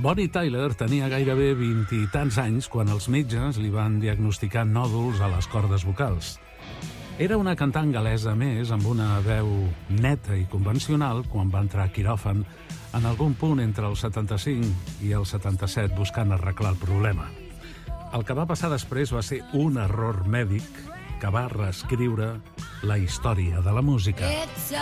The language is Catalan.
Bonnie Tyler tenia gairebé 20 i tants anys quan els metges li van diagnosticar nòduls a les cordes vocals. Era una cantant gal·lesa més amb una veu neta i convencional quan va entrar a quiròfan en algun punt entre el 75 i el 77 buscant arreglar el problema. El que va passar després va ser un error mèdic que va reescriure la història de la música.